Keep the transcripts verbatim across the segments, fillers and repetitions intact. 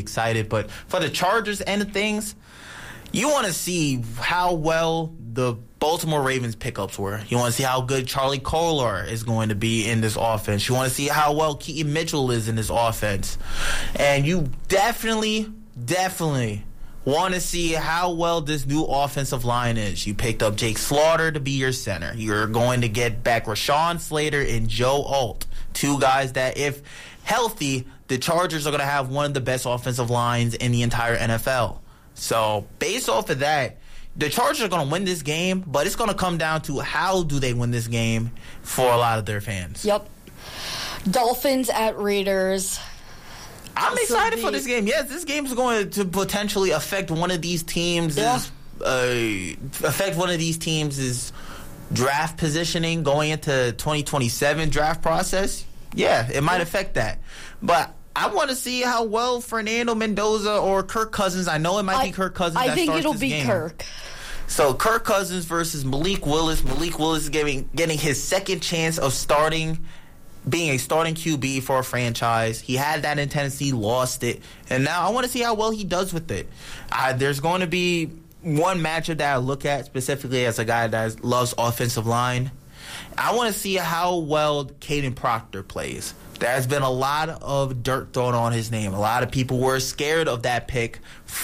excited. But for the Chargers end of things, you want to see how well the Baltimore Ravens pickups were. You want to see how good Charlie Kolar is going to be in this offense. You want to see how well Keaton Mitchell is in this offense. And you definitely, definitely want to see how well this new offensive line is. You picked up Jake Slaughter to be your center. You're going to get back Rashawn Slater and Joe Alt, two guys that, if healthy, the Chargers are going to have one of the best offensive lines in the entire N F L. So based off of that, the Chargers are going to win this game, but it's going to come down to how do they win this game for a lot of their fans. Yep. Dolphins at Raiders. I'm excited for this game. Yes, this game is going to potentially affect one of these teams' Yeah. uh, affect one of these teams' draft positioning going into twenty twenty-seven draft process. Yeah, it might affect that. But I want to see how well Fernando Mendoza or Kirk Cousins. I know it might I, be Kirk Cousins. I that think starts it'll this be game. Kirk. So Kirk Cousins versus Malik Willis. Malik Willis getting getting his second chance of starting, being a starting Q B for a franchise. He had that in Tennessee, lost it, and now I want to see how well he does with it. Uh, there's going to be one matchup that I look at specifically as a guy that loves offensive line. I want to see how well Caden Proctor plays. There's been a lot of dirt thrown on his name. A lot of people were scared of that pick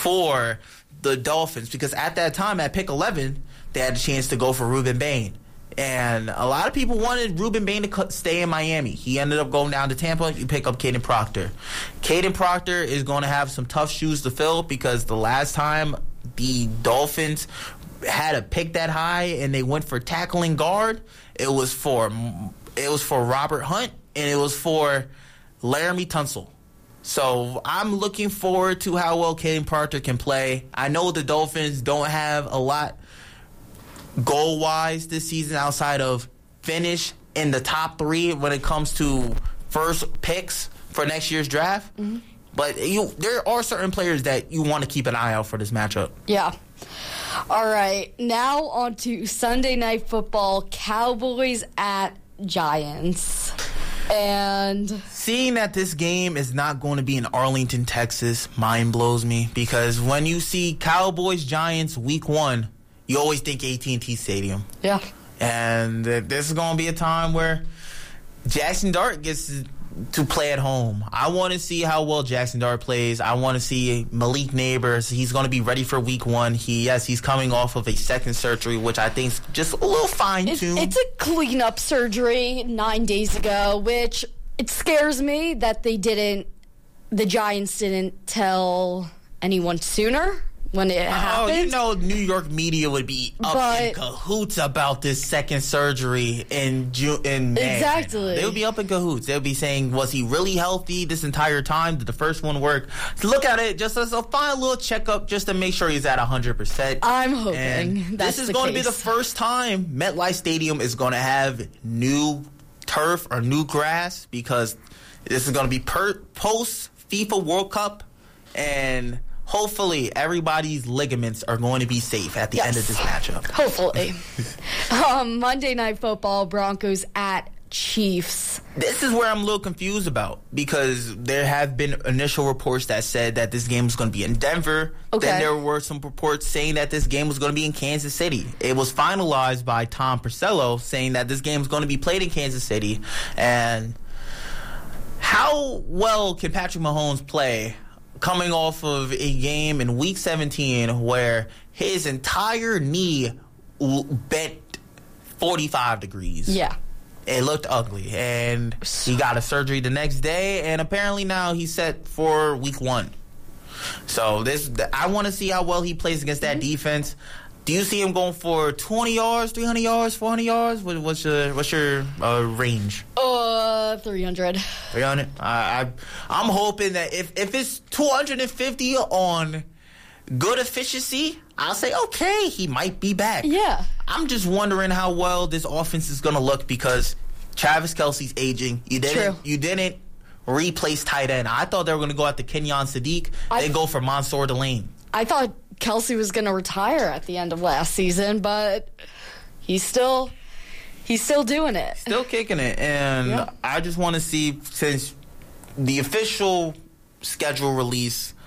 for the Dolphins because at that time, at pick eleven, they had a chance to go for Reuben Bain. And a lot of people wanted Reuben Bain to stay in Miami. He ended up going down to Tampa. You pick up Caden Proctor. Caden Proctor is going to have some tough shoes to fill because the last time the Dolphins had a pick that high and they went for tackling guard, it was for it was for Robert Hunt and it was for Laramie Tunsil. So I'm looking forward to how well Caden Proctor can play. I know the Dolphins don't have a lot goal-wise this season outside of finish in the top three when it comes to first picks for next year's draft. Mm-hmm. But you, there are certain players that you want to keep an eye out for this matchup. Yeah. All right. Now on to Sunday Night Football, Cowboys at Giants. And seeing that this game is not going to be in Arlington, Texas, mind blows me because when you see Cowboys Giants week one, you always think A T and T Stadium. Yeah. And this is going to be a time where Jackson Dart gets to play at home. I want to see how well Jackson Dart plays. I want to see Malik Neighbors. He's going to be ready for week one. He yes, he's coming off of a second surgery, which I think is just a little fine-tuned. It's, it's a cleanup surgery nine days ago, which it scares me that they didn't, the Giants didn't tell anyone sooner when it happened. Oh, you know, New York media would be up But, in cahoots about this second surgery in June. In May. Exactly. They would be up in cahoots. They would be saying, was he really healthy this entire time? Did the first one work? To look at it just as a fine little checkup just to make sure he's at one hundred percent. I'm hoping and that's this is the going case. to be the first time MetLife Stadium is going to have new turf or new grass because this is going to be per- post-FIFA World Cup, and hopefully everybody's ligaments are going to be safe at the Yes. end of this matchup. Hopefully. um, Monday Night Football, Broncos at Chiefs. This is where I'm a little confused about because there have been initial reports that said that this game was going to be in Denver. Okay. Then there were some reports saying that this game was going to be in Kansas City. It was finalized by Tom Purcello saying that this game is going to be played in Kansas City. And how well can Patrick Mahomes play coming off of a game in Week seventeen where his entire knee bent forty-five degrees? Yeah. It looked ugly, and he got a surgery the next day, and apparently now he's set for week one. So this, I want to see how well he plays against that mm-hmm. defense. Do you see him going for twenty yards, three hundred yards, four hundred yards? What, what's your what's your uh, range? Uh, three hundred. three hundred. I, I I'm hoping that if if it's two hundred fifty on good efficiency, I'll say okay, he might be back. Yeah. I'm just wondering how well this offense is going to look because Travis Kelce's aging. You didn't. True. You didn't replace tight end. I thought they were going to go after Kenyon Sadiq. I, they go for Mansour Delane. I thought Kelsey was going to retire at the end of last season, but he's still he's still doing it. Still kicking it. And yep. I just want to see, since the official schedule release